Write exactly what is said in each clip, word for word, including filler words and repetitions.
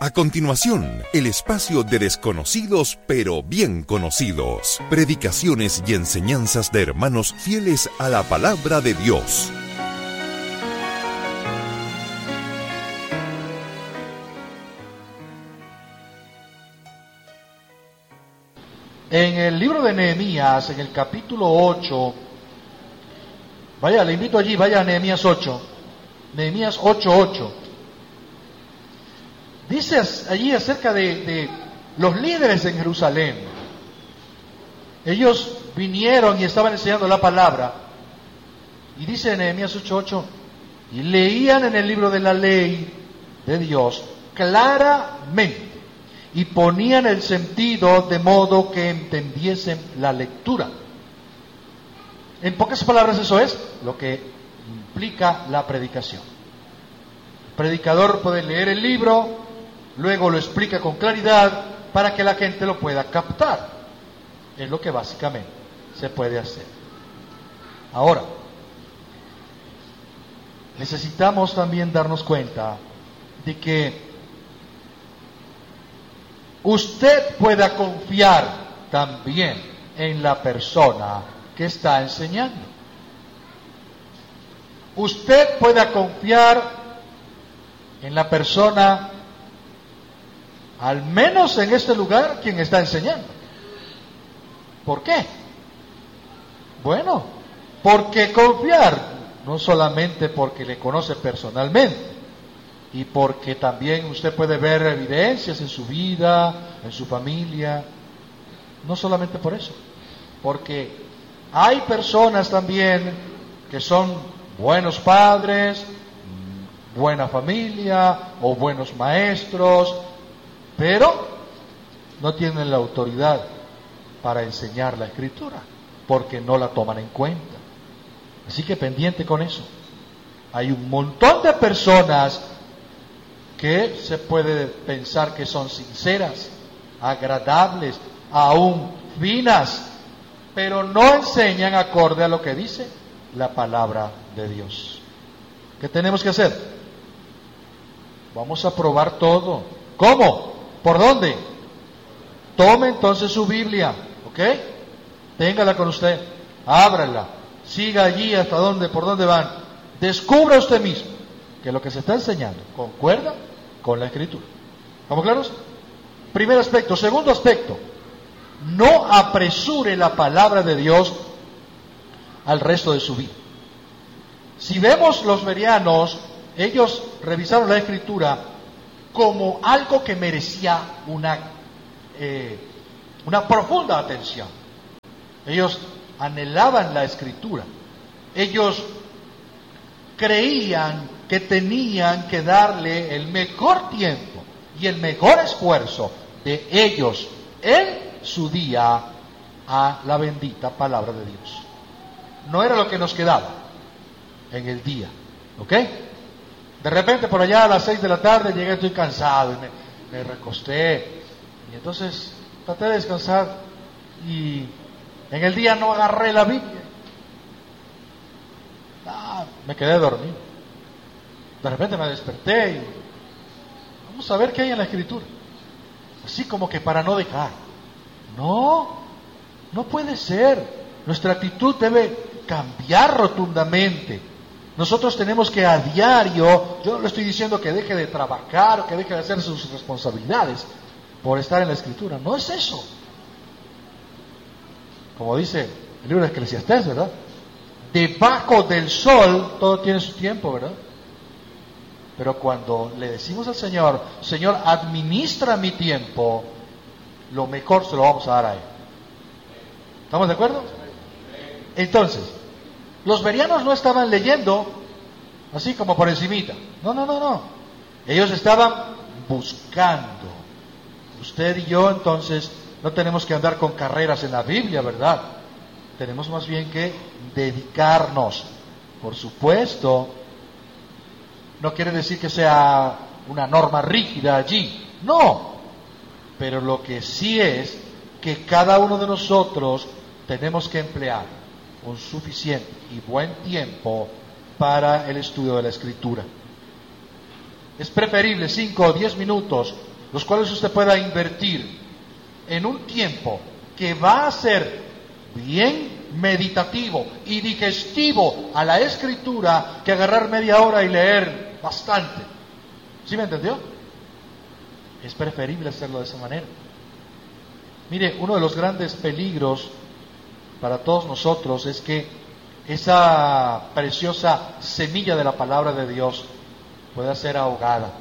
A continuación, el espacio de desconocidos pero bien conocidos. Predicaciones y enseñanzas de hermanos fieles a la palabra de Dios. En el libro de Nehemías, en el capítulo ocho, vaya, le invito allí, vaya a Nehemías ocho, Nehemías ocho ocho. Dice allí acerca de, de los líderes en Jerusalén. Ellos vinieron y estaban enseñando la palabra. Y dice en Nehemías ocho ocho, y leían en el libro de la ley de Dios claramente, y ponían el sentido de modo que entendiesen la lectura. En pocas palabras, eso es lo que implica la predicación. El predicador puede leer el libro, luego lo explica con claridad para que la gente lo pueda captar. Es lo que básicamente se puede hacer. Ahora, necesitamos también darnos cuenta de que usted pueda confiar también en la persona que está enseñando. Usted pueda confiar en la persona, al menos en este lugar, quien está enseñando. ¿Por qué? Bueno, porque confiar, no solamente porque le conoce personalmente, y porque también usted puede ver evidencias en su vida, en su familia, no solamente por eso, porque hay personas también que son buenos padres, buena familia o buenos maestros, pero no tienen la autoridad para enseñar la Escritura, porque no la toman en cuenta. Así que pendiente con eso. Hay un montón de personas que se puede pensar que son sinceras, agradables, aún finas, pero no enseñan acorde a lo que dice la palabra de Dios. ¿Qué tenemos que hacer? Vamos a probar todo. ¿Cómo? ¿Por dónde? Tome entonces su Biblia, ¿ok? Téngala con usted, ábrala, siga allí hasta dónde, por dónde van. Descubra usted mismo que lo que se está enseñando concuerda con la Escritura. ¿Estamos claros? Primer aspecto. Segundo aspecto, no apresure la palabra de Dios al resto de su vida. Si vemos los bereanos, ellos revisaron la Escritura como algo que merecía una, eh, una profunda atención. Ellos anhelaban la Escritura. Ellos creían que tenían que darle el mejor tiempo y el mejor esfuerzo de ellos en su día a la bendita palabra de Dios. No era lo que nos quedaba en el día, ¿ok? De repente por allá a las seis de la tarde llegué, estoy cansado y me, me recosté, y entonces traté de descansar y en el día no agarré la Biblia. Ah, me quedé dormido. De repente me desperté y vamos a ver qué hay en la Escritura. Así como que para no dejar. No, no puede ser. Nuestra actitud debe cambiar rotundamente. Nosotros tenemos que a diario, yo no le estoy diciendo que deje de trabajar o que deje de hacer sus responsabilidades por estar en la Escritura. No es eso. Como dice el libro de Eclesiastés, ¿verdad? Debajo del sol todo tiene su tiempo, ¿verdad? Pero cuando le decimos al Señor, Señor, administra mi tiempo, lo mejor se lo vamos a dar a Él. ¿Estamos de acuerdo? Entonces, los bereanos no estaban leyendo así como por encimita. No, no, no, no. Ellos estaban buscando. Usted y yo, entonces, no tenemos que andar con carreras en la Biblia, ¿verdad? Tenemos más bien que dedicarnos. Por supuesto, no quiere decir que sea una norma rígida allí. No. Pero lo que sí es que cada uno de nosotros tenemos que emplear un suficiente y buen tiempo para el estudio de la Escritura. Es preferible cinco o diez minutos los cuales usted pueda invertir en un tiempo que va a ser bien meditativo y digestivo a la Escritura, que agarrar media hora y leer bastante. ¿Sí me entendió? Es preferible hacerlo de esa manera. Mire, uno de los grandes peligros para todos nosotros es que esa preciosa semilla de la palabra de Dios pueda ser ahogada.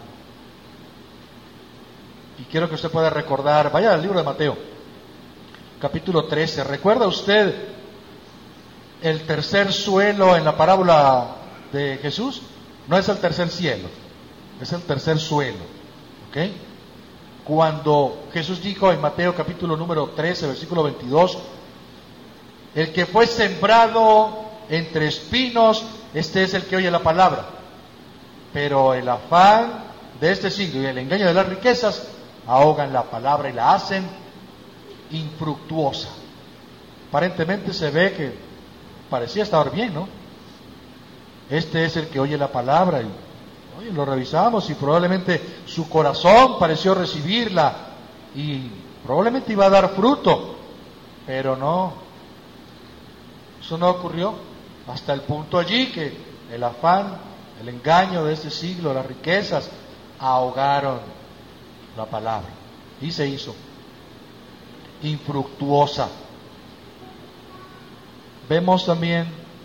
Y quiero que usted pueda recordar, vaya al libro de Mateo, capítulo trece. ¿Recuerda usted el tercer suelo en la parábola de Jesús? No es el tercer cielo, es el tercer suelo. ¿Ok? Cuando Jesús dijo en Mateo capítulo número trece, versículo veintidós, el que fue sembrado entre espinos, este es el que oye la palabra, pero el afán de este siglo y el engaño de las riquezas ahogan la palabra y la hacen infructuosa. Aparentemente se ve que parecía estar bien, ¿no? Este es el que oye la palabra y oye, lo revisamos y probablemente su corazón pareció recibirla y probablemente iba a dar fruto, pero no, eso no ocurrió, hasta el punto allí que el afán, el engaño de este siglo, las riquezas ahogaron la palabra y se hizo infructuosa. Vemos también,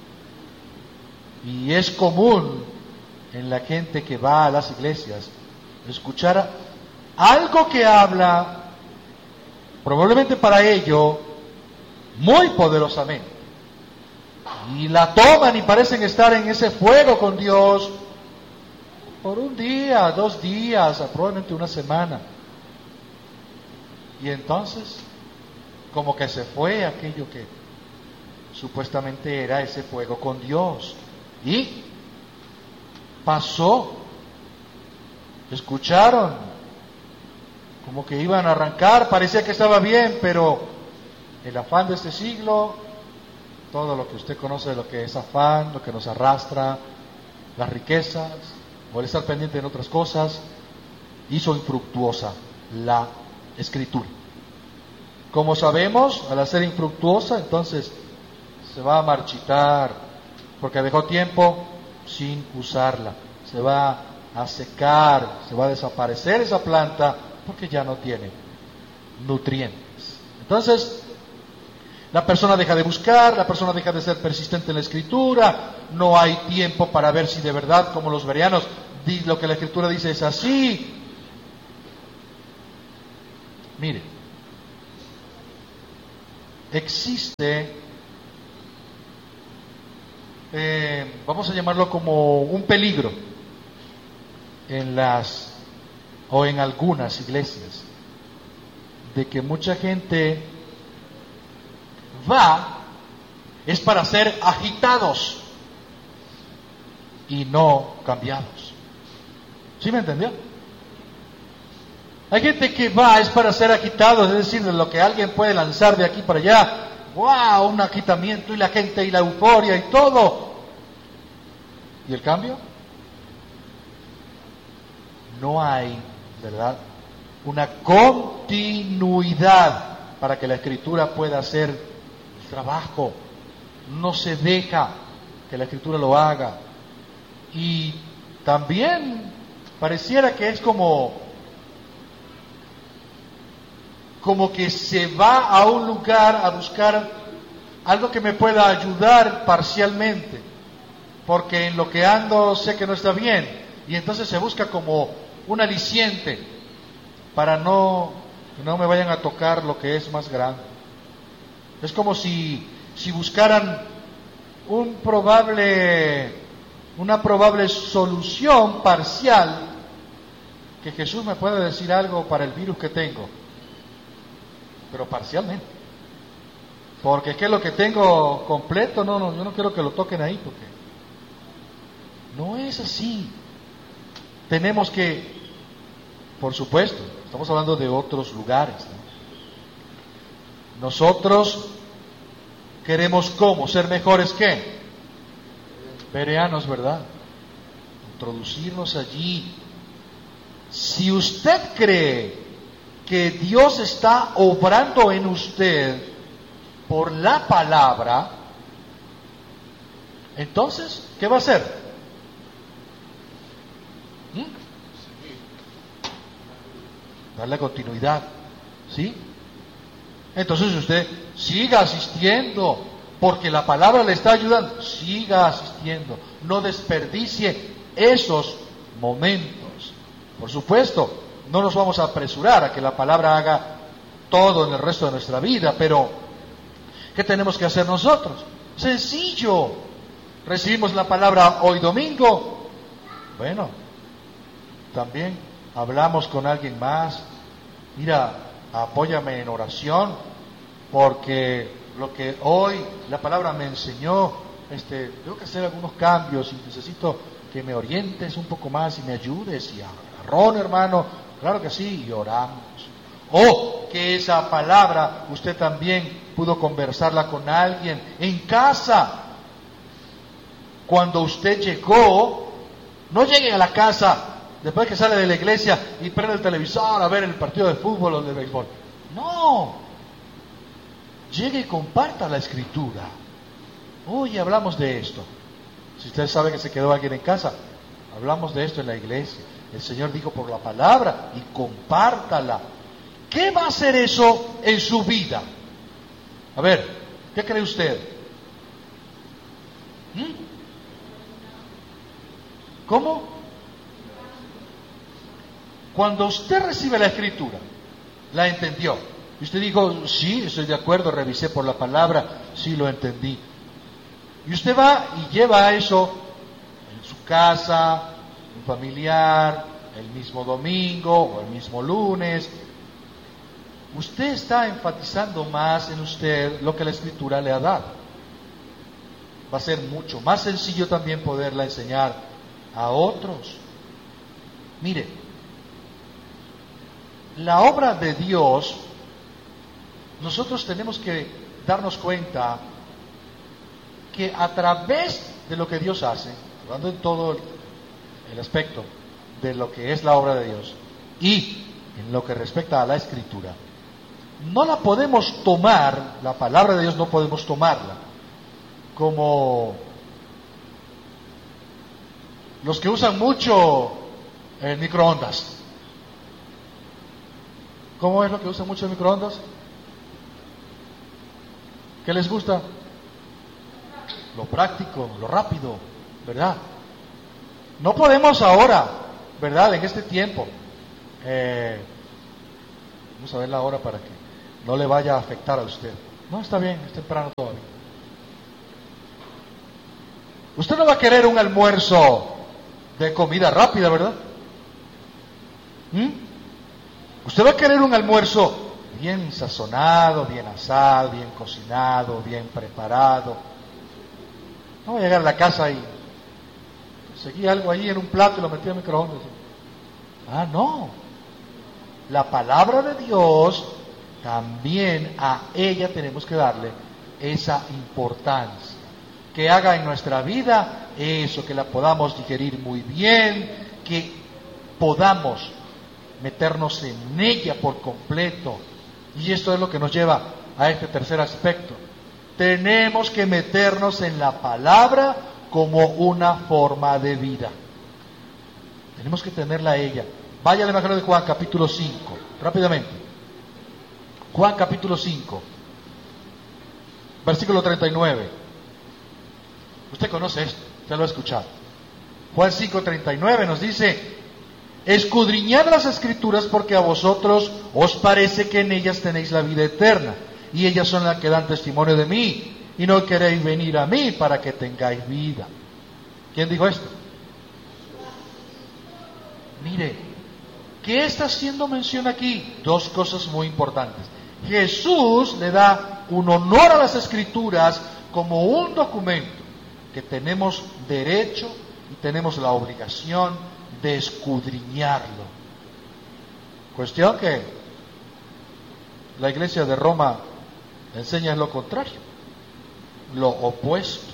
y es común en la gente que va a las iglesias, escuchar algo que habla, probablemente para ello, muy poderosamente, y la toman y parecen estar en ese fuego con Dios por un día, dos días, probablemente una semana, y entonces como que se fue aquello que supuestamente era ese fuego con Dios, y pasó, escucharon, como que iban a arrancar, parecía que estaba bien, pero el afán de este siglo, todo lo que usted conoce de lo que es afán, lo que nos arrastra, las riquezas, o el estar pendiente en otras cosas, hizo infructuosa la Escritura. Como sabemos, al hacer infructuosa, entonces se va a marchitar, porque dejó tiempo sin usarla, se va a secar, se va a desaparecer esa planta, porque ya no tiene nutrientes. Entonces, la persona deja de buscar, la persona deja de ser persistente en la Escritura, no hay tiempo para ver si de verdad, como los bereanos, lo que la Escritura dice es así. Mire, existe, eh, vamos a llamarlo como un peligro en las o en algunas iglesias, de que mucha gente va es para ser agitados y no cambiados. ¿Sí me entendió? Hay gente que va es para ser agitados, es decir, de lo que alguien puede lanzar de aquí para allá, ¡wow! Un agitamiento y la gente y la euforia y todo. ¿Y el cambio? No hay, ¿verdad?, una continuidad para que la Escritura pueda hacer el trabajo. No se deja que la Escritura lo haga. Y también pareciera que es como como que se va a un lugar a buscar algo que me pueda ayudar parcialmente, porque en lo que ando sé que no está bien, y entonces se busca como un aliciente para no, no me vayan a tocar lo que es más grande. Es como si, si buscaran un probable, una probable solución parcial, que Jesús me puede decir algo para el virus que tengo, pero parcialmente, porque es que lo que tengo completo, no, no, yo no quiero que lo toquen ahí, porque no es así. Tenemos que, por supuesto, estamos hablando de otros lugares, ¿no? Nosotros queremos, ¿cómo? Ser mejores que bereanos, ¿verdad? Introducirnos allí, Si usted cree que Dios está obrando en usted por la palabra, entonces, ¿qué va a hacer? ¿Mm? Darle continuidad, ¿sí? Entonces usted siga asistiendo, porque la palabra le está ayudando. Siga asistiendo, no desperdicie esos momentos. Por supuesto, no nos vamos a apresurar a que la palabra haga todo en el resto de nuestra vida, pero ¿qué tenemos que hacer nosotros? Sencillo. Recibimos la palabra hoy domingo. Bueno, también hablamos con alguien más. Mira, apóyame en oración, porque lo que hoy la palabra me enseñó, este, tengo que hacer algunos cambios y necesito que me orientes un poco más y me ayudes. Y a Ron, hermano, claro que sí, y oramos. O que esa palabra usted también pudo conversarla con alguien en casa. Cuando usted llegó, no llegue a la casa después que sale de la iglesia y prende el televisor a ver el partido de fútbol o de béisbol. No, llegue y comparta la escritura. Hoy hablamos de esto. Si usted sabe que se quedó alguien en casa, hablamos de esto en la iglesia. El Señor dijo por la palabra y compártala. ¿Qué va a hacer eso en su vida? A ver, ¿qué cree usted? ¿Mm? ¿Cómo? Cuando usted recibe la escritura, la entendió, y usted dijo, sí, estoy de acuerdo, revisé por la palabra, sí lo entendí. Y usted va y lleva eso en su casa, un familiar, el mismo domingo o el mismo lunes. Usted está enfatizando más en usted lo que la escritura le ha dado. Va a ser mucho más sencillo también poderla enseñar a otros. Mire, la obra de Dios, nosotros tenemos que darnos cuenta que a través de lo que Dios hace, hablando en todo el aspecto de lo que es la obra de Dios y en lo que respecta a la escritura, no la podemos tomar, la palabra de Dios no podemos tomarla como los que usan mucho el microondas. ¿Cómo es lo que usan mucho el microondas? ¿Qué les gusta? Lo práctico, lo rápido, ¿verdad? No podemos ahora, ¿verdad? En este tiempo, eh, vamos a ver la hora para que no le vaya a afectar a usted. No, está bien, es temprano todavía. Usted no va a querer un almuerzo de comida rápida, ¿verdad? ¿Mm? Usted va a querer un almuerzo bien sazonado, bien asado, bien cocinado, bien preparado. No voy a llegar a la casa y conseguí algo ahí en un plato y lo metí en el microondas. Ah, no. La palabra de Dios, también a ella tenemos que darle esa importancia. Que haga en nuestra vida eso, que la podamos digerir muy bien, que podamos meternos en ella por completo. Y esto es lo que nos lleva a este tercer aspecto. Tenemos que meternos en la palabra como una forma de vida. Tenemos que tenerla a ella. Vaya al Evangelio de Juan, capítulo cinco, rápidamente. Juan, capítulo cinco, versículo treinta y nueve. Usted conoce esto, usted lo ha escuchado. Juan cinco, treinta y nueve nos dice: escudriñad las escrituras porque a vosotros os parece que en ellas tenéis la vida eterna, y ellas son las que dan testimonio de mí, y no queréis venir a mí para que tengáis vida. ¿Quién dijo esto? Mire, ¿qué está haciendo mención aquí? Dos cosas muy importantes. Jesús le da un honor a las escrituras como un documento que tenemos derecho y tenemos la obligación de escudriñarlo. Cuestión que la Iglesia de Roma enseña lo contrario, lo opuesto.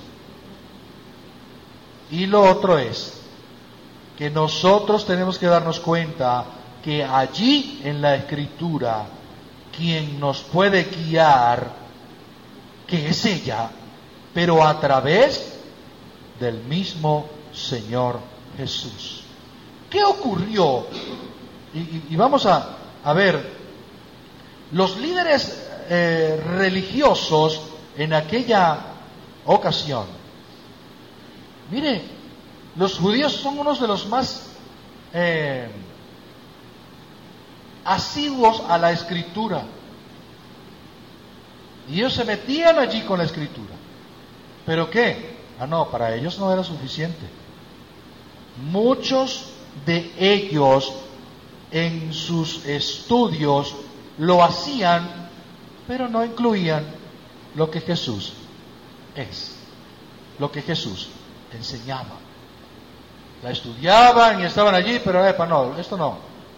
Y lo otro es que nosotros tenemos que darnos cuenta que allí en la Escritura, quien nos puede guiar, que es ella, pero a través del mismo Señor Jesús. ¿Qué ocurrió? Y, y, y vamos a, a ver, los líderes eh, religiosos en aquella ocasión. Mire, los judíos son unos de los más eh, asiduos a la Escritura. Y ellos se metían allí con la Escritura. ¿Pero qué? Ah, no, para ellos no era suficiente. Muchos de ellos en sus estudios lo hacían, pero no incluían lo que Jesús es, lo que Jesús enseñaba. La estudiaban y estaban allí, pero epa, no, esto no.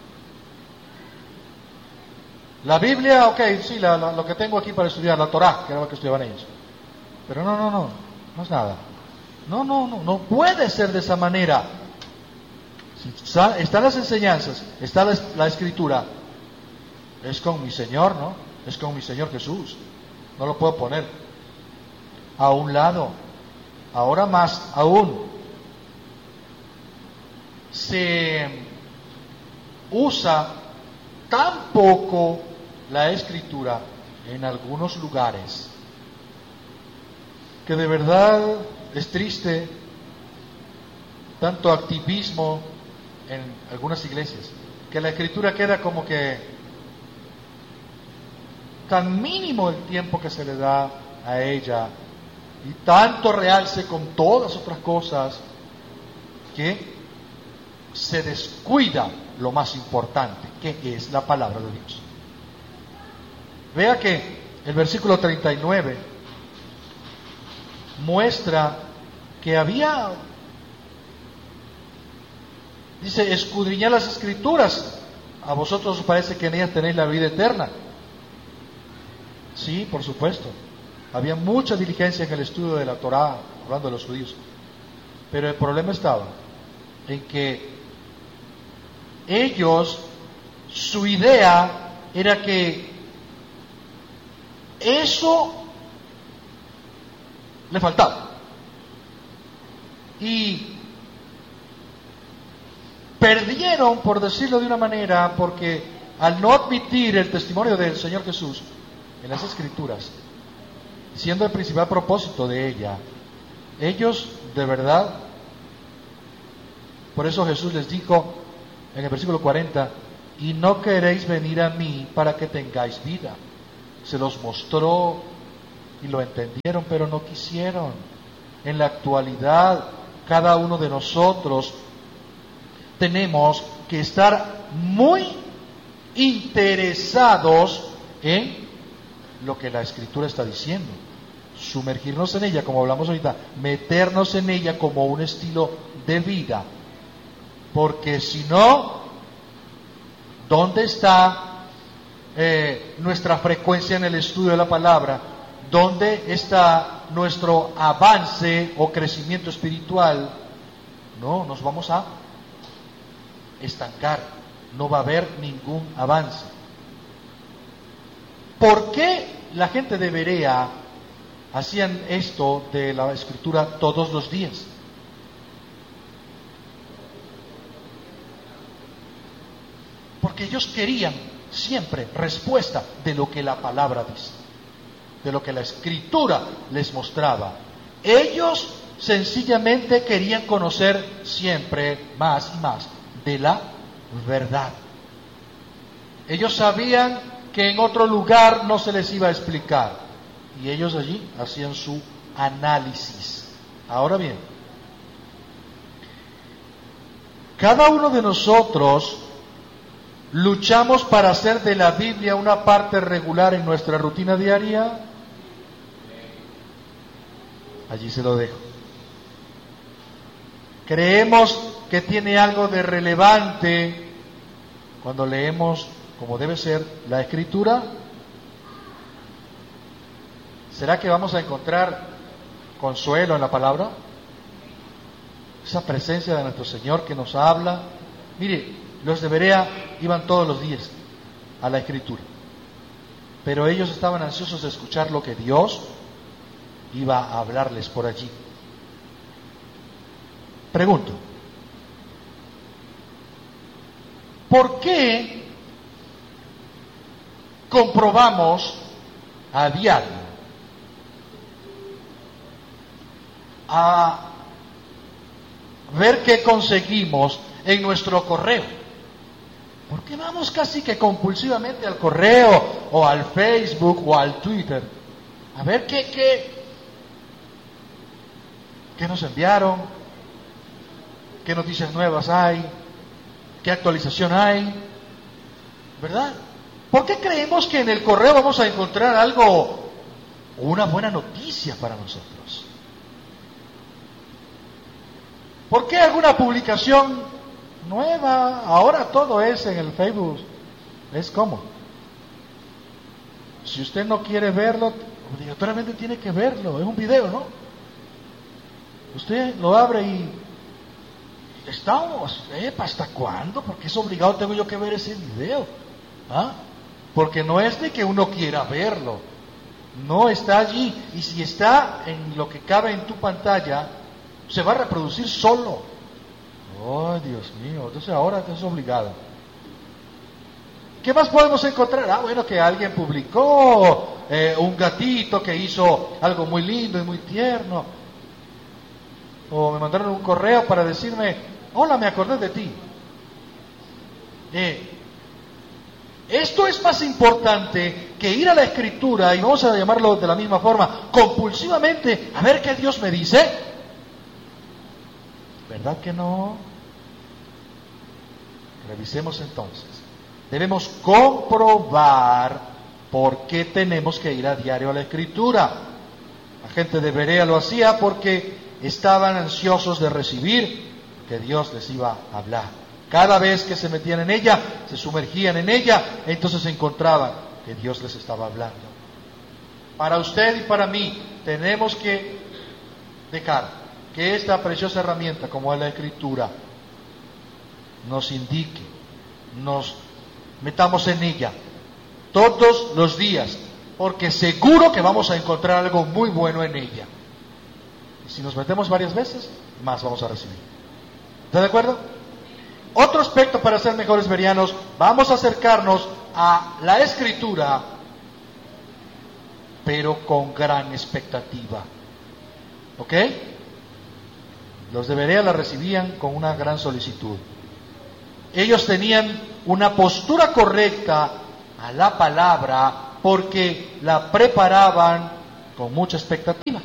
La Biblia, ok, sí, la, la, lo que tengo aquí para estudiar, la Torá, que era lo que estudiaban ellos. Pero no, no, no, no es nada. No, no, no, no puede ser de esa manera. Están las enseñanzas, está la, la Escritura. Es con mi Señor, ¿no? Es con mi Señor Jesús. No lo puedo poner a un lado. Ahora más aún, se usa tan poco la Escritura en algunos lugares que de verdad es triste tanto activismo en algunas iglesias, que la Escritura queda como que tan mínimo el tiempo que se le da a ella y tanto realce con todas otras cosas que se descuida lo más importante, que es la palabra de Dios. Vea que el versículo treinta y nueve muestra que había, dice, escudriñad las Escrituras, a vosotros os parece que en ellas tenéis la vida eterna. Sí, por supuesto, había mucha diligencia en el estudio de la Torá, hablando de los judíos, pero el problema estaba en que ellos, su idea era que eso le faltaba. Y perdieron, por decirlo de una manera, porque al no admitir el testimonio del Señor Jesús en las Escrituras, siendo el principal propósito de ella, ellos de verdad, por eso Jesús les dijo en el versículo cuarenta, y no queréis venir a mí para que tengáis vida. Se los mostró y lo entendieron, pero no quisieron. En la actualidad, cada uno de nosotros tenemos que estar muy interesados en lo que la Escritura está diciendo, sumergirnos en ella, como hablamos ahorita, meternos en ella como un estilo de vida, porque si no, ¿dónde está eh, nuestra frecuencia en el estudio de la palabra? ¿Dónde está nuestro avance o crecimiento espiritual? No, nos vamos a estancar, no va a haber ningún avance. ¿Por qué la gente de Berea hacían esto de la Escritura todos los días? Porque ellos querían siempre respuesta de lo que la palabra dice, de lo que la Escritura les mostraba. Ellos sencillamente querían conocer siempre más y más de la verdad. Ellos sabían que en otro lugar no se les iba a explicar, y ellos allí hacían su análisis. Ahora bien, cada uno de nosotros luchamos para hacer de la Biblia una parte regular en nuestra rutina diaria. Allí se lo dejo. Creemos que tiene algo de relevante cuando leemos, como debe ser, la Escritura. ¿Será que vamos a encontrar consuelo en la palabra? Esa presencia de nuestro Señor que nos habla. Mire, Los de Berea iban todos los días a la Escritura, pero ellos estaban ansiosos de escuchar lo que Dios iba a hablarles por allí. Pregunto, ¿por qué comprobamos a diario, a ver qué conseguimos en nuestro correo? ¿Por qué vamos casi que compulsivamente al correo o al Facebook o al Twitter a ver qué, qué, qué nos enviaron, qué noticias nuevas hay, qué actualización hay, ¿verdad? ¿Por qué creemos que en el correo vamos a encontrar algo o una buena noticia para nosotros? ¿Por qué alguna publicación nueva? Ahora todo es en el Facebook. Es como, si usted no quiere verlo, obligatoriamente tiene que verlo. Es un video, ¿no? Usted lo abre y estamos, epa, ¿hasta cuándo? Porque es obligado, tengo yo que ver ese video. ¿Ah? Porque no es de que uno quiera verlo, no está allí. Y si está en lo que cabe en tu pantalla, se va a reproducir solo. Oh, Dios mío, entonces ahora es obligado. ¿Qué más podemos encontrar? Ah, bueno, que alguien publicó eh, un gatito que hizo algo muy lindo y muy tierno. O me mandaron un correo para decirme, hola, me acordé de ti. Eh, esto es más importante que ir a la Escritura, y vamos a llamarlo de la misma forma, compulsivamente, a ver qué Dios me dice. ¿Verdad que no? Revisemos entonces. Debemos comprobar por qué tenemos que ir a diario a la Escritura. La gente de Berea lo hacía porque estaban ansiosos de recibir que Dios les iba a hablar. Cada vez que se metían en ella, se sumergían en ella, entonces encontraban que Dios les estaba hablando. Para usted y para mí tenemos que dejar que esta preciosa herramienta, como es la Escritura, nos indique, nos metamos en ella todos los días, porque seguro que vamos a encontrar algo muy bueno en ella. Y si nos metemos varias veces, más vamos a recibir. ¿Está de acuerdo? Otro aspecto para ser mejores bereanos, vamos a acercarnos a la Escritura, pero con gran expectativa. ¿Ok? Los de Berea la recibían con una gran solicitud. Ellos tenían una postura correcta a la palabra porque la preparaban con mucha expectativa.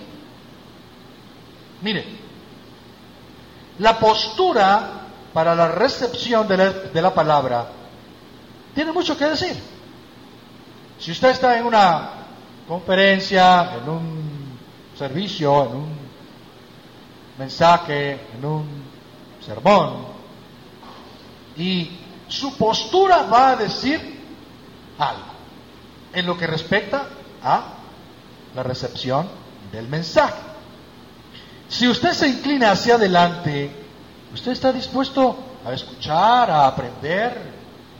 Mire, la postura para la recepción de la, de la palabra tiene mucho que decir. Si usted está en una conferencia, en un servicio, en un mensaje, en un sermón, y su postura va a decir algo en lo que respecta a la recepción del mensaje. Si usted se inclina hacia adelante, usted está dispuesto a escuchar, a aprender.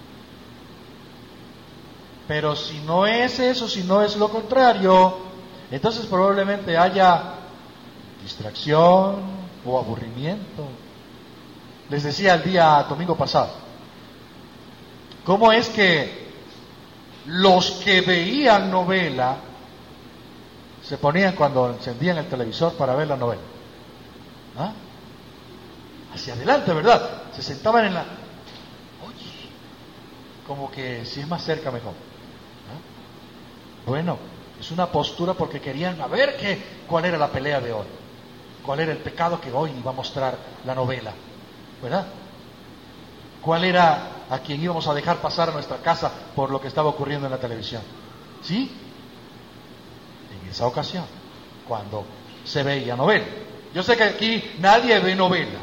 Pero si no es eso, si no es lo contrario, entonces probablemente haya distracción o aburrimiento. Les decía el día domingo pasado, ¿cómo es que los que veían novela se ponían cuando encendían el televisor para ver la novela? ¿Ah? Hacia adelante, ¿verdad? Se sentaban en la... Oye, como que si es más cerca mejor. ¿Ah? Bueno, es una postura porque querían ver qué, cuál era la pelea de hoy, cuál era el pecado que hoy iba a mostrar la novela, ¿verdad? ¿Cuál era a quien íbamos a dejar pasar a nuestra casa por lo que estaba ocurriendo en la televisión? ¿Sí? En esa ocasión, cuando se veía novela. Yo sé que aquí nadie ve novelas.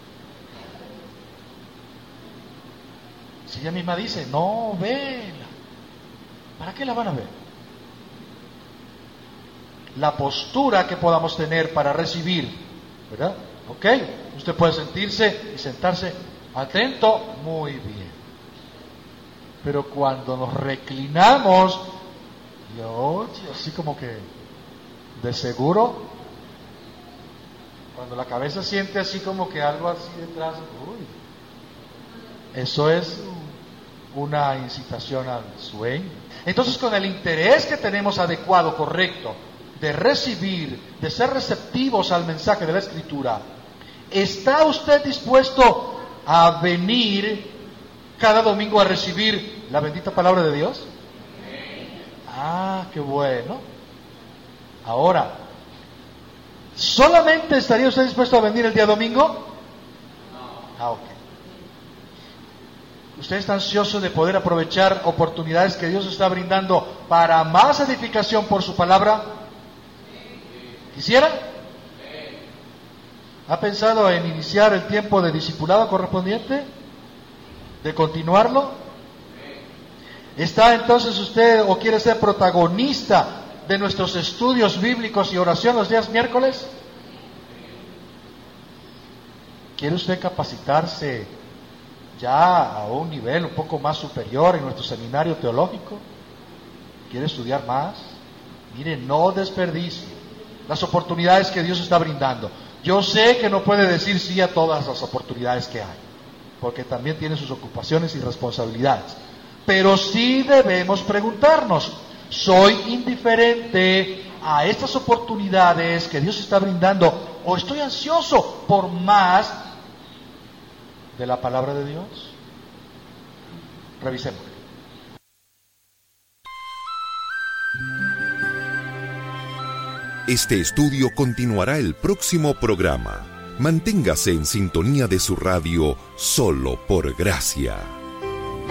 Si ella misma dice, novela, ¿para qué la van a ver? La postura que podamos tener para recibir, ¿verdad? ¿Ok? Usted puede sentirse y sentarse Atento, muy bien. Pero cuando nos reclinamos, yo, así como que, de seguro, cuando la cabeza siente así como que algo así detrás, uy, eso es una incitación al sueño. Entonces, con el interés que tenemos adecuado, correcto, de recibir, de ser receptivos al mensaje de la Escritura, ¿está usted dispuesto a venir cada domingo a recibir la bendita palabra de Dios? Ah, qué bueno. Ahora, ¿solamente estaría usted dispuesto a venir el día domingo? Ah, ok. ¿Usted está ansioso de poder aprovechar oportunidades que Dios está brindando para más edificación por su palabra? ¿Quisiera? ¿Ha pensado en iniciar el tiempo de discipulado correspondiente? ¿De continuarlo? ¿Está entonces usted o quiere ser protagonista de nuestros estudios bíblicos y oración los días miércoles? ¿Quiere usted capacitarse ya a un nivel un poco más superior en nuestro seminario teológico? ¿Quiere estudiar más? Mire, no desperdicie las oportunidades que Dios está brindando. Yo sé que no puede decir sí a todas las oportunidades que hay, porque también tiene sus ocupaciones y responsabilidades. Pero sí debemos preguntarnos, ¿soy indiferente a estas oportunidades que Dios está brindando o estoy ansioso por más de la palabra de Dios? Revisemos. Este estudio continuará el próximo programa. Manténgase en sintonía de su radio Solo por Gracia.